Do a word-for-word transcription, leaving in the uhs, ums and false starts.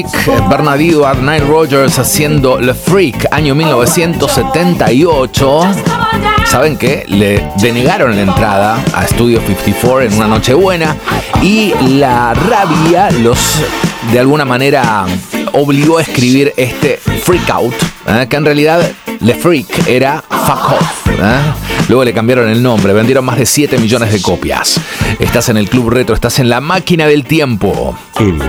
Bernard Edward, Nile Rodgers haciendo Le Freak, año mil novecientos setenta y ocho. ¿Saben qué? Le denegaron la entrada a Studio cincuenta y cuatro en una Nochebuena y la rabia los, de alguna manera, obligó a escribir este Freak Out, ¿eh? que en realidad Le Freak era Fuck Off. ¿eh? Luego le cambiaron el nombre, vendieron más de siete millones de copias. Estás en el Club Retro, estás en la máquina del tiempo. El